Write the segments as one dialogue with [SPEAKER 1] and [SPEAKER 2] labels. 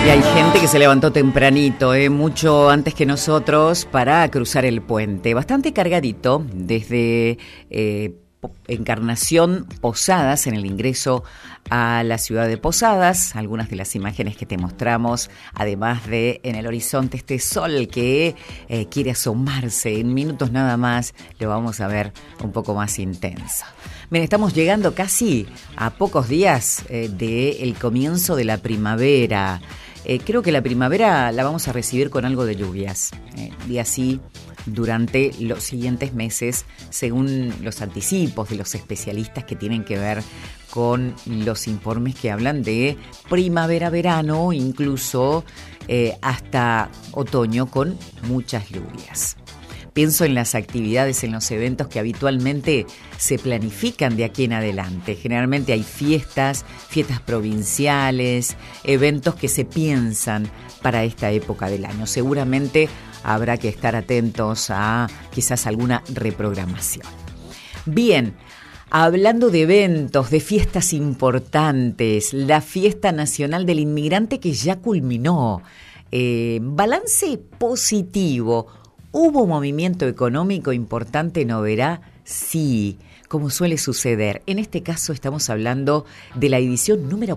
[SPEAKER 1] Y hay gente que se levantó tempranito, mucho antes que nosotros, para cruzar el puente. Bastante cargadito desde Encarnación, Posadas, en el ingreso a la ciudad de Posadas. Algunas de las imágenes que te mostramos, además de en el horizonte este sol que quiere asomarse. En minutos nada más lo vamos a ver un poco más intenso. Bien, estamos llegando casi a pocos días del comienzo de la primavera. Creo que la primavera la vamos a recibir con algo de lluvias, y así durante los siguientes meses, según los anticipos de los especialistas que tienen que ver con los informes que hablan de primavera-verano, incluso hasta otoño con muchas lluvias. Pienso en las actividades, en los eventos que habitualmente se planifican de aquí en adelante. Generalmente hay fiestas provinciales, eventos que se piensan para esta época del año. Seguramente habrá que estar atentos a quizás alguna reprogramación. Bien, hablando de eventos, de fiestas importantes, la Fiesta Nacional del Inmigrante que ya culminó. Balance positivo. ¿Hubo movimiento económico importante, no verá? Sí, como suele suceder. En este caso estamos hablando de la edición número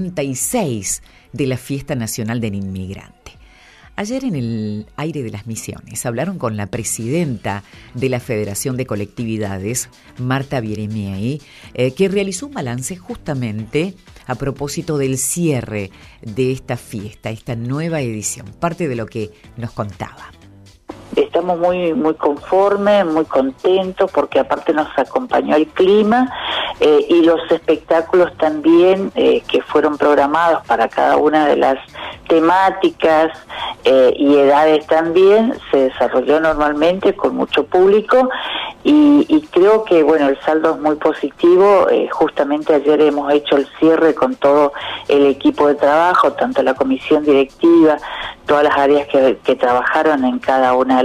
[SPEAKER 1] 46 de la Fiesta Nacional del Inmigrante. Ayer en el Aire de las Misiones hablaron con la presidenta de la Federación de Colectividades, Marta Bieremiei, que realizó un balance justamente a propósito del cierre de esta fiesta, esta nueva edición. Parte de lo que nos contaba.
[SPEAKER 2] Estamos muy conformes, muy contentos, porque aparte nos acompañó el clima y los espectáculos también que fueron programados para cada una de las temáticas y edades también, se desarrolló normalmente con mucho público y creo que bueno, el saldo es muy positivo. Justamente ayer hemos hecho el cierre con todo el equipo de trabajo, tanto la comisión directiva, todas las áreas que trabajaron en cada una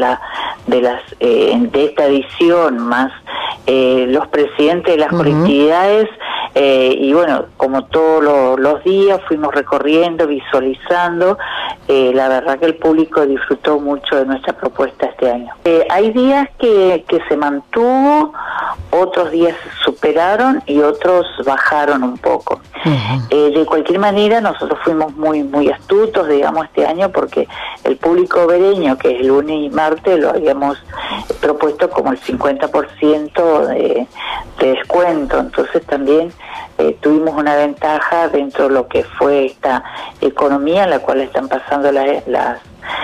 [SPEAKER 2] de esta edición, más los presidentes de las colectividades, y bueno, como todos los días fuimos recorriendo, visualizando. La verdad que el público disfrutó mucho de nuestra propuesta este año. Hay días que se mantuvo, otros días se superaron y otros bajaron un poco. De cualquier manera, nosotros fuimos muy astutos, digamos, este año, porque el público vereño, que es lunes y martes, lo habíamos propuesto como el 50% de descuento. Entonces también tuvimos una ventaja dentro de lo que fue esta economía en la cual están pasando la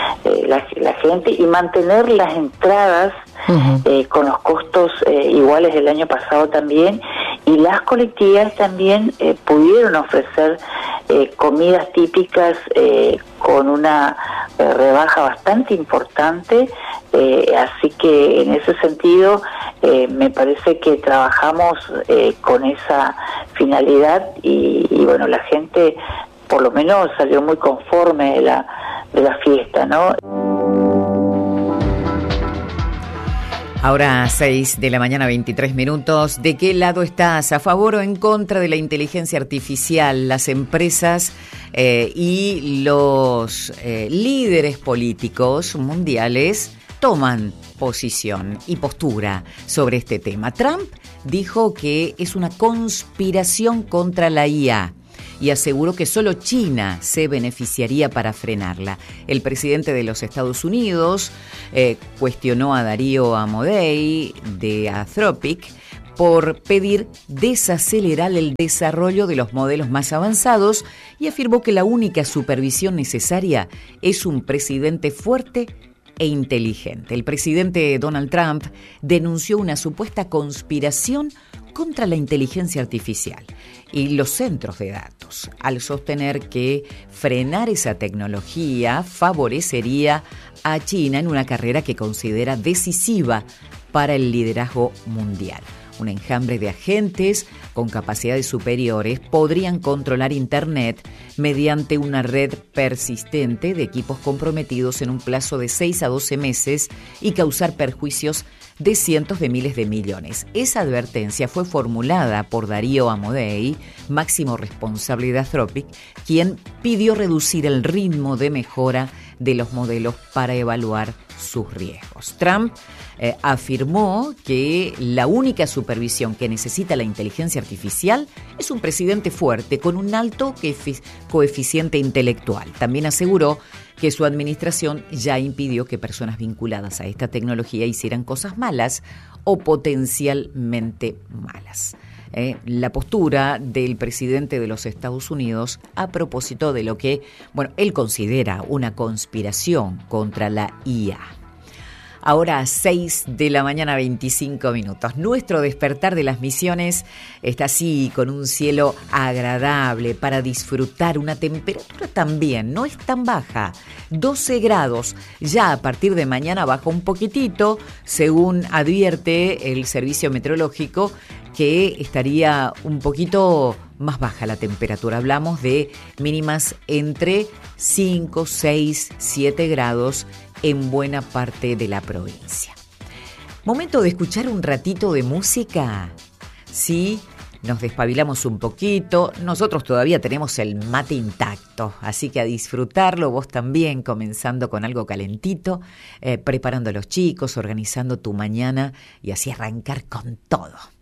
[SPEAKER 2] gente, y mantener las entradas con los costos iguales del año pasado también, y las colectividades también pudieron ofrecer comidas típicas con una rebaja bastante importante, así que en ese sentido me parece que trabajamos con esa finalidad y bueno, la gente por lo menos salió muy conforme de la fiesta, ¿no?
[SPEAKER 1] Ahora 6 de la mañana, 23 minutos. ¿De qué lado estás? ¿A favor o en contra de la inteligencia artificial? Las empresas y los líderes políticos mundiales toman posición y postura sobre este tema. Trump dijo que es una conspiración contra la IA y aseguró que solo China se beneficiaría para frenarla. El presidente de los Estados Unidos cuestionó a Darío Amodei de Anthropic por pedir desacelerar el desarrollo de los modelos más avanzados y afirmó que la única supervisión necesaria es un presidente fuerte e inteligente. El presidente Donald Trump denunció una supuesta conspiración contra la inteligencia artificial y los centros de datos, al sostener que frenar esa tecnología favorecería a China en una carrera que considera decisiva para el liderazgo mundial. Un enjambre de agentes con capacidades superiores podrían controlar Internet mediante una red persistente de equipos comprometidos en un plazo de 6 a 12 meses y causar perjuicios de cientos de miles de millones. Esa advertencia fue formulada por Darío Amodei, máximo responsable de Anthropic, quien pidió reducir el ritmo de mejora de los modelos para evaluar sus riesgos. Trump afirmó que la única supervisión que necesita la inteligencia artificial es un presidente fuerte con un alto coeficiente intelectual. También aseguró que su administración ya impidió que personas vinculadas a esta tecnología hicieran cosas malas o potencialmente malas. La postura del presidente de los Estados Unidos a propósito de lo que, él considera una conspiración contra la IA. Ahora a 6 de la mañana, 25 minutos. Nuestro despertar de las Misiones está así, con un cielo agradable para disfrutar. Una temperatura también no es tan baja, 12 grados. Ya a partir de mañana baja un poquitito, según advierte el servicio meteorológico, que estaría un poquito más baja la temperatura. Hablamos de mínimas entre 5, 6, 7 grados en buena parte de la provincia. Momento de escuchar un ratito de música. Sí, nos despabilamos un poquito. Nosotros todavía tenemos el mate intacto, así que a disfrutarlo vos también, comenzando con algo calentito, preparando a los chicos, organizando tu mañana y así arrancar con todo.